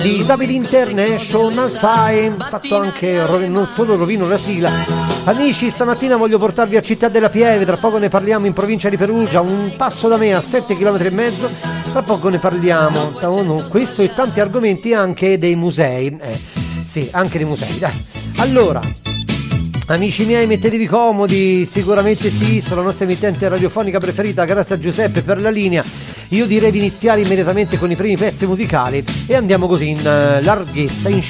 di Sabid International, sai, fatto anche, non solo rovino la sigla. Amici, stamattina voglio portarvi a Città della Pieve, tra poco ne parliamo, in provincia di Perugia, un passo da me a 7,5 km, tra poco ne parliamo, questo e tanti argomenti, anche dei musei, sì, anche dei musei, dai. Allora, amici miei, mettetevi comodi, sicuramente sì, sulla nostra emittente radiofonica preferita. Grazie a Giuseppe per la linea. Io direi di iniziare immediatamente con i primi pezzi musicali e andiamo così in larghezza, in